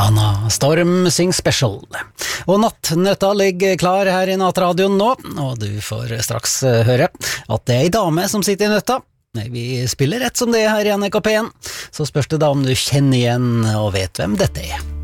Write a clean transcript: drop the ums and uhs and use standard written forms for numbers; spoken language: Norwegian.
Dana Storm Sing Special. Og nattnøtta ligger klar her i nattradioen nå, og du får straks høre at det er en dame som sitter i nøtta. Nei, vi spiller rett som det her i NRK P1, så spørs det da om du kjenner igjen og vet hvem dette er.